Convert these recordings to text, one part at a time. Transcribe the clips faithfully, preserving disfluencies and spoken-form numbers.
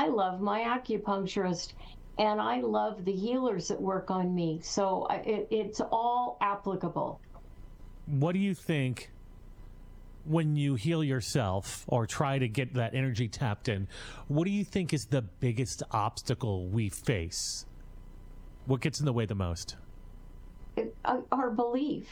I love my acupuncturist, and I love the healers that work on me. So it, it's all applicable. What do you think when you heal yourself or try to get that energy tapped in? What do you think is the biggest obstacle we face? What gets in the way the most? It, uh, our belief.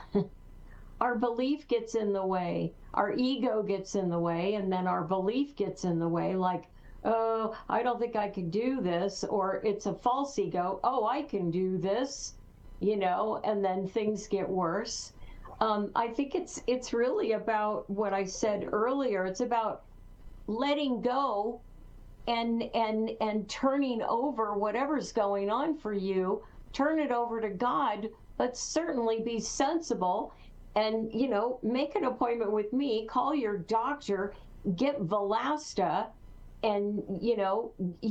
Our belief gets in the way. Our ego gets in the way, and then our belief gets in the way. Like, oh, I don't think I can do this, or it's a false ego. Oh, I can do this, you know, and then things get worse. Um, I think it's it's really about what I said earlier. It's about letting go and and and turning over whatever's going on for you. Turn it over to God, but certainly be sensible. And, you know, make an appointment with me, call your doctor, get Volasta, and, you know,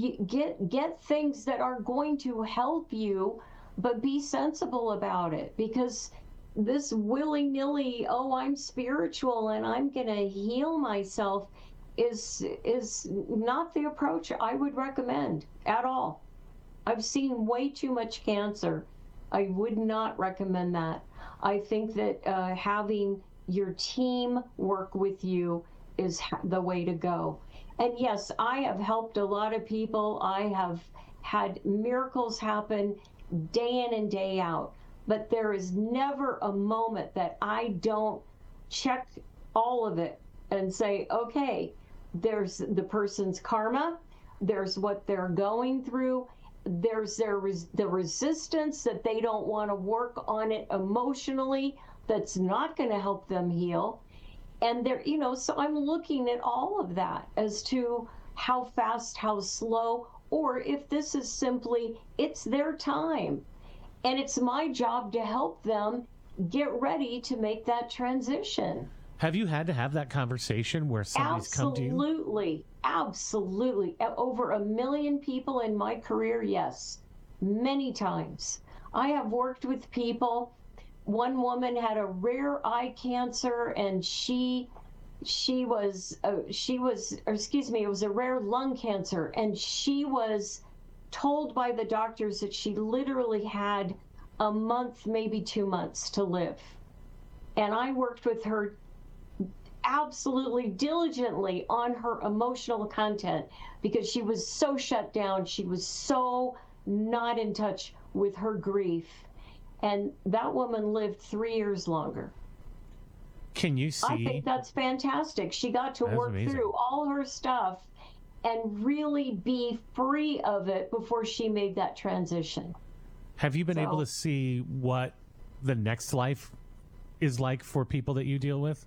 get get things that are going to help you, but be sensible about it. Because this willy-nilly, oh, I'm spiritual and I'm going to heal myself is is not the approach I would recommend at all. I've seen way too much cancer. I would not recommend that. I think that uh, having your team work with you is ha- the way to go. And yes, I have helped a lot of people. I have had miracles happen day in and day out. But there is never a moment that I don't check all of it and say, okay, there's the person's karma, there's what they're going through, there's their res- the resistance that they don't want to work on it emotionally, that's not going to help them heal. And there, you know, so I'm looking at all of that as to how fast, how slow, or if this is simply, it's their time. And it's my job to help them get ready to make that transition. Have you had to have that conversation where somebody's absolutely, come to you? Absolutely, absolutely. Over a million people in my career, yes, many times. I have worked with people. One woman had a rare eye cancer, and she she was uh, she was, or excuse me, it was a rare lung cancer, and she was told by the doctors that she literally had a month, maybe two months to live. And I worked with her absolutely diligently on her emotional content because she was so shut down. She was so not in touch with her grief. And that woman lived three years longer. Can you see? I think that's fantastic. She got to That's work amazing. through all her stuff and really be free of it before she made that transition. Have you been So, able to see what the next life is like for people that you deal with?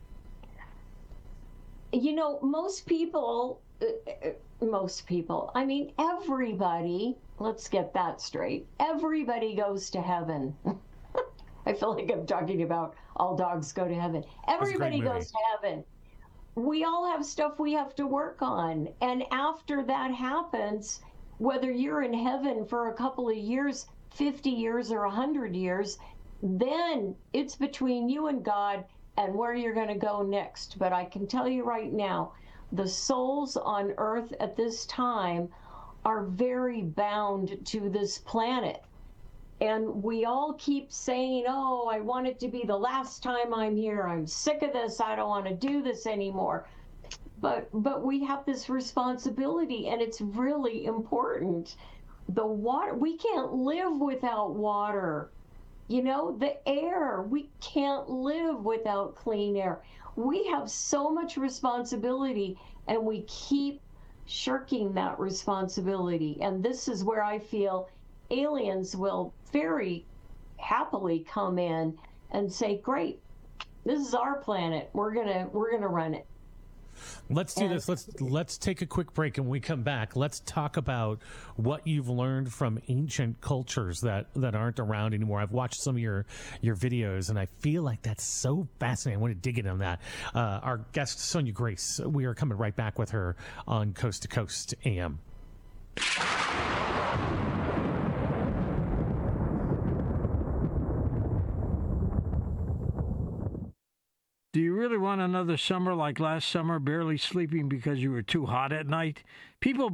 You know, most people, uh, uh, most people, I mean, everybody, let's get that straight. Everybody goes to heaven. I feel like I'm talking about all dogs go to heaven. Everybody goes to heaven. We all have stuff we have to work on. And after that happens, whether you're in heaven for a couple of years, fifty years, or one hundred years, then it's between you and God and where you're going to go next. But I can tell you right now, the souls on earth at this time are very bound to this planet. And we all keep saying, oh, I want it to be the last time I'm here. I'm sick of this. I don't want to do this anymore. But but we have this responsibility, and it's really important. The water, we can't live without water. You know, the air, we can't live without clean air. We have so much responsibility, and we keep shirking that responsibility. And this is where I feel aliens will very happily come in and say, great, this is our planet. We're gonna we're gonna run it. Let's do this. Let's let's take a quick break, and when we come back, let's talk about what you've learned from ancient cultures that, that aren't around anymore. I've watched some of your, your videos, and I feel like that's so fascinating. I want to dig in on that. Uh, our guest, Sonia Grace, we are coming right back with her on Coast to Coast A M. Do you really want another summer like last summer, barely sleeping because you were too hot at night? People